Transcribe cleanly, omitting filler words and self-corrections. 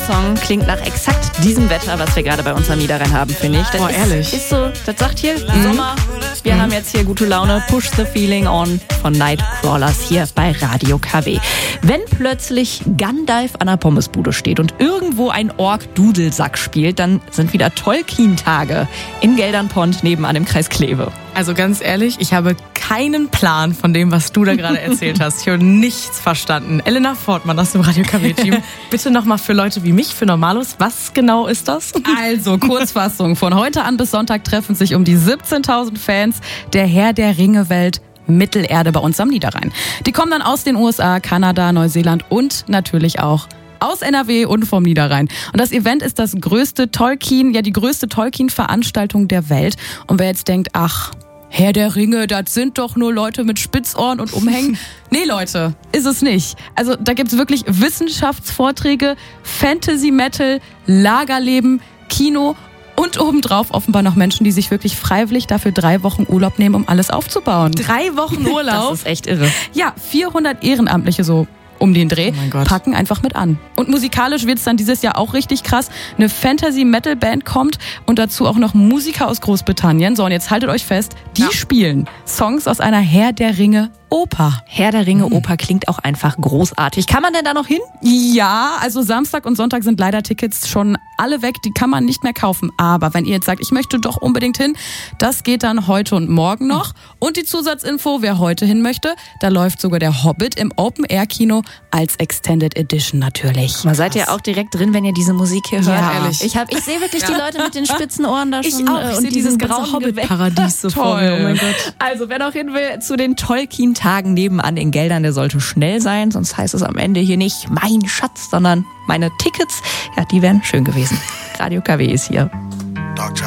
Song klingt nach exakt diesem Wetter, was wir gerade bei uns am Niederrhein haben, finde ich. Das ehrlich. Ist so, das sagt hier Sommer. Wir haben jetzt hier gute Laune. Push the Feeling On von Nightcrawlers hier bei Radio KW. Wenn plötzlich Gandalf an der Pommesbude steht und irgendwo ein Ork-Dudelsack spielt, dann sind wieder Tolkien-Tage in Geldernpont nebenan im Kreis Kleve. Also ganz ehrlich, ich habe keinen Plan von dem, was du da gerade erzählt hast. Ich habe nichts verstanden. Elena Fortmann aus dem Radio KW-Team. Bitte nochmal für Leute wie mich, für Normalos, was genau ist das? Also, Kurzfassung. Von heute an bis Sonntag treffen sich um die 17.000 Fans der Herr der Ringe-Welt Mittelerde bei uns am Niederrhein. Die kommen dann aus den USA, Kanada, Neuseeland und natürlich auch aus NRW und vom Niederrhein. Und das Event ist die größte Tolkien-Veranstaltung der Welt. Und wer jetzt denkt, ach, Herr der Ringe, das sind doch nur Leute mit Spitzohren und Umhängen. Nee, Leute, ist es nicht. Also da gibt's wirklich Wissenschaftsvorträge, Fantasy-Metal, Lagerleben, Kino und obendrauf offenbar noch Menschen, die sich wirklich freiwillig dafür 3 Wochen Urlaub nehmen, um alles aufzubauen. 3 Wochen Urlaub? Das ist echt irre. Ja, 400 Ehrenamtliche so um den Dreh, Oh mein Gott. packen einfach mit an. Und musikalisch wird's dann dieses Jahr auch richtig krass. Eine Fantasy-Metal-Band kommt und dazu auch noch Musiker aus Großbritannien. So, und jetzt haltet euch fest, die spielen Songs aus einer Herr der Ringe Oper. Herr der Ringe Oper klingt auch einfach großartig. Kann man denn da noch hin? Ja, also Samstag und Sonntag sind leider Tickets schon alle weg, die kann man nicht mehr kaufen. Aber wenn ihr jetzt sagt, ich möchte doch unbedingt hin, das geht dann heute und morgen noch. Und die Zusatzinfo, wer heute hin möchte, da läuft sogar der Hobbit im Open-Air-Kino als Extended Edition natürlich. Man seid ihr auch direkt drin, wenn ihr diese Musik hier hört. Ja, ehrlich. Ich sehe wirklich die Leute mit den spitzen Ohren da schon. Ich Und sehe dieses ganze braunen Hobbit-Paradies so vor mir. Oh mein Gott. Also, wer noch hin will zu den Tolkien-Tagen nebenan in Geldern, der sollte schnell sein, sonst heißt es am Ende hier nicht mein Schatz, sondern meine Tickets. Ja, die wären schön gewesen. Radio KW ist hier.